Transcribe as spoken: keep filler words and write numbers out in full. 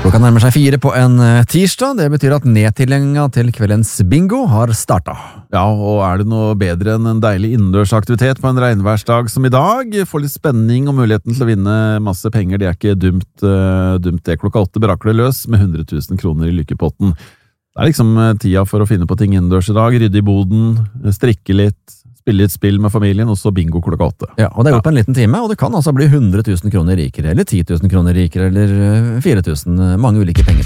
Klokka nærmer seg fire på en tirsdag. Det betyr at nedtillinga til kveldens bingo har startet. Ja, og er det noe bedre enn en deilig innendørsaktivitet på en regnværsdag som i dag? Få litt spenning og muligheten til å vinne masse penger. Det er ikke dumt, uh, dumt det. Klokka åtte berakler løs med hundre tusen kroner i lykkepotten. Det er liksom tida for å finne på ting innendørs i dag. Rydde i boden, strikke litt, spille litt spill med familien, og så bingo klokka åtte. Ja, og det er gjort på en liten time, og det kan altså bli hundre tusen kroner rikere, eller ti tusen kroner rikere, eller fire tusen, mange ulike penger.